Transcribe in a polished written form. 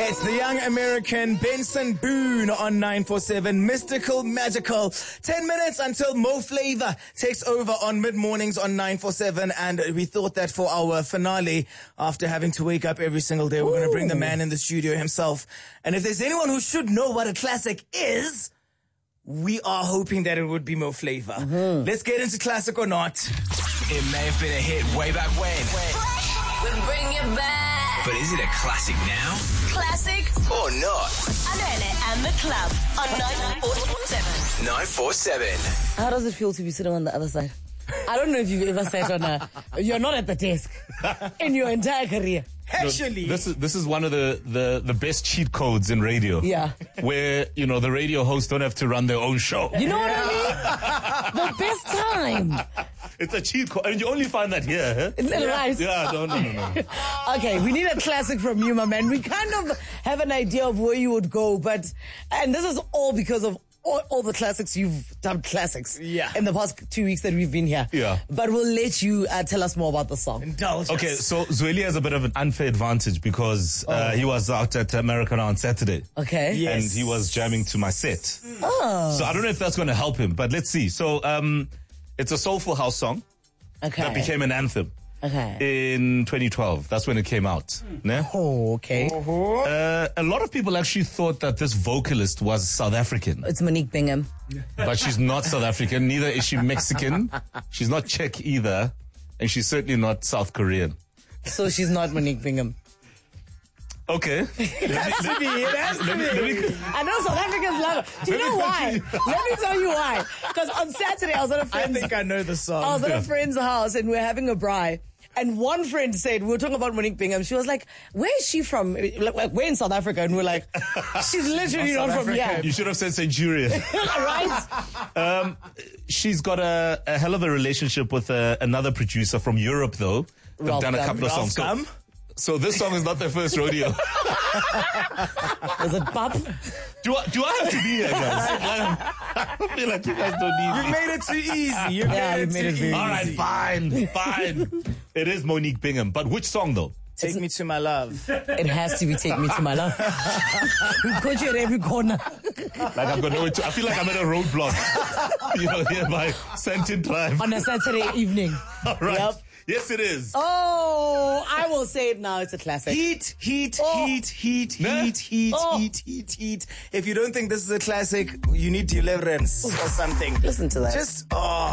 right, the young American Benson Boone on 947. Mystical, magical. 10 minutes until Mo Flava takes over on mid-mornings on 947. And we thought that for our finale, after having to wake up every single day, we're going to bring the man in the studio himself. And if there's anyone who should know what a classic is, we are hoping that it would be Mo Flava. Let's get into classic or not. It may have been a hit way back when. We bring it back. But is it a classic now? Classic Or not? Anele and the club on 947. 947. How does it feel to be sitting on the other side? I don't know if you've ever sat on you're not at the desk in your entire career. Actually, This is one of the best cheat codes in radio. Yeah. Where, the radio hosts don't have to run their own show. You know what I mean? The best time. It's a cheat code. And you only find that here, huh? Right. Yeah, no. Okay, we need a classic from you, my man. We kind of have an idea of where you would go, and this is all because of all the classics you've done classics in the past 2 weeks that we've been here. Yeah. But we'll let you tell us more about the song. indulge us. Okay, so Zweli has a bit of an unfair advantage because he was out at Americana on Saturday. Okay. Yeah. And Yes. he was jamming to my set. Oh. So I don't know if that's going to help him, but let's see. So it's a soulful house song Okay. that became an anthem Okay. in 2012. That's when it came out. Ne? Oh, okay. A lot of people actually thought that this vocalist was South African, It's Monique Bingham. but she's not South African. Neither is she Mexican. She's not Czech either. And she's certainly not South Korean. So she's not Monique Bingham. Okay. It has to be. It has to be. I know South Africans love it. Do you know why? Let me tell you why. Because on Saturday I was at a I friend's think I know the song. I was at a friend's house and we were having a braai. And one friend said, we were talking about Monique Bingham. She was like, where is she from? Like, we're in South Africa. And we're like, she's literally not South from here. Africa. You should have said Centurion. Right? She's got a hell of a relationship with another producer from Europe, though. They've Ralph done a Gum. couple of songs. Gum? So this song is not their first rodeo. Is it pop? Do I have to be here, guys? I feel like you guys don't need You me. made it too easy. You you've made it very All right, fine. It is Monique Bingham. But which song, though? Take me to my love. It has to be Take Me to My Love. We put you at every corner. Like I've got nowhere to... I feel like I'm at a roadblock. Here by Santin Drive. On a Saturday evening. All right. Yep. Yes, it is. Oh, I will say it now. It's a classic. Heat. Oh. Heat. If you don't think this is a classic, you need deliverance or something. Listen to that. Just,